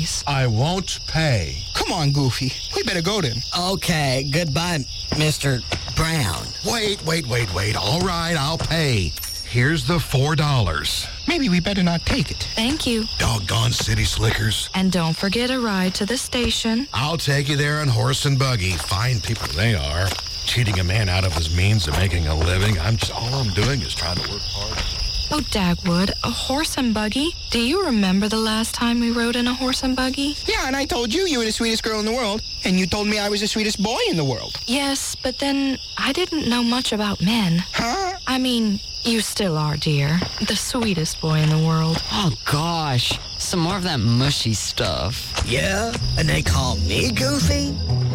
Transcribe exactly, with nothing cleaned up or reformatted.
please. I won't pay. Come on, Goofy. We better go then. Okay, goodbye, Mister Brown. Wait, wait, wait, wait. All right, I'll pay. Here's the four dollars. Maybe we better not take it. Thank you. Doggone city slickers. And don't forget a ride to the station. I'll take you there on horse and buggy. Fine people they are. Cheating a man out of his means of making a living. I'm just, all I'm doing is trying to work hard. Oh, Dagwood, a horse and buggy? Do you remember the last time we rode in a horse and buggy? Yeah, and I told you you were the sweetest girl in the world, and you told me I was the sweetest boy in the world. Yes, but then I didn't know much about men. Huh? I mean, you still are, dear. The sweetest boy in the world. Oh, gosh. Some more of that mushy stuff. Yeah? And they call me Goofy?